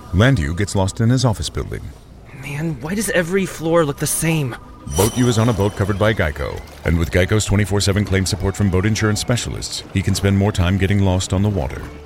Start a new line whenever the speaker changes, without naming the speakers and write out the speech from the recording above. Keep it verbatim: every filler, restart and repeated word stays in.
Landu gets lost in his office building.
Man, why does every floor look the same?
Boat U is on a boat covered by Geico, and with Geico's twenty-four seven claim support from boat insurance specialists, he can spend more time getting lost on the water.